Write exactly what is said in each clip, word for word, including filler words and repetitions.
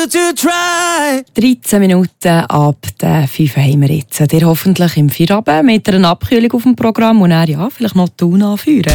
good to try. dreizehn Minuten ab der fünf haben wir jetzt. Ihr hoffentlich im Feierabend mit einer Abkühlung auf dem Programm und dann ja, vielleicht noch Thun anführen.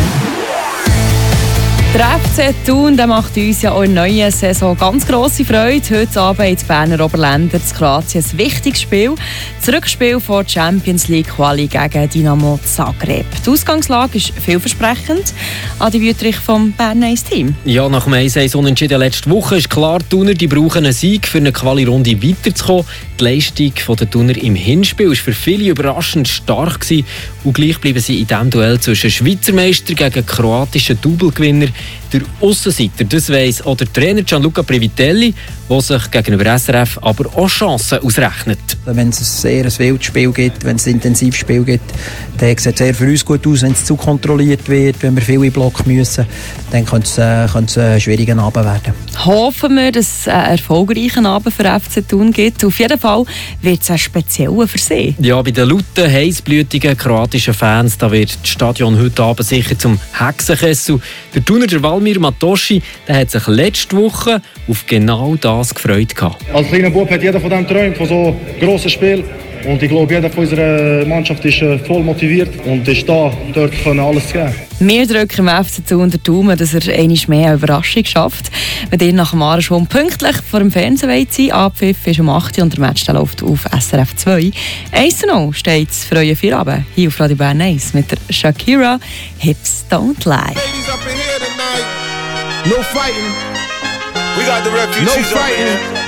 Der F C Thun der macht uns ja auch in der neuen Saison ganz grosse Freude. Heute Abend in Berner Oberländer in Kroatien ein wichtiges Spiel. Das Rückspiel vor der Champions League Quali gegen Dinamo Zagreb. Die Ausgangslage ist vielversprechend. Adi Wüttrich vom Berner eins Team. Ja, nach dem eins eins Unentschieden letzte Woche ist klar, die Thuner die brauchen einen Sieg, für eine Quali-Runde weiterzukommen. Die Leistung der Thuner im Hinspiel war für viele überraschend stark gewesen. Und gleich bleiben sie in diesem Duell zwischen Schweizer Meister gegen kroatischen Double-Gewinner. Der Aussenseiter, das weiss auch der Trainer Gianluca Privitelli, der sich gegenüber S R F aber auch Chancen ausrechnet. Wenn es ein sehr ein wildes Spiel gibt, wenn es ein intensives Spiel gibt, dann sieht es sehr für uns gut aus. Wenn es zu kontrolliert wird, wenn wir viel in Block müssen, dann könnte es, äh, könnte es ein schwieriger Abend werden. Hoffen wir, dass es einen erfolgreichen Abend für F C Thun gibt. Auf jeden Fall wird es ein spezieller für sie. Ja, bei den lauten, heissblütigen kroatischen Fans da wird das Stadion heute Abend sicher zum Hexenkessel. Der Thuner, der Valmir Matoschi, der hat sich letzte Woche auf genau das gefreut gehabt. Als kleiner Bub hat jeder von dem träumt, von so grossen Spielen. Und ich glaube, jeder von unserer Mannschaft ist voll motiviert und ist da, dort können alles zu geben. Wir drücken im F C Thun den Daumen, dass er einmal mehr eine Überraschung schafft. Wenn ihr nach dem Arenschwung pünktlich vor dem Fernsehen wollt sein, Abpfiff ist um acht Uhr und der Match läuft auf S R F zwei. eins zu null steht es für euren Feierabend hier auf Radio Bern eins mit der Shakira «Hips Don't Lie». No fighting. We got the refugees. No fighting.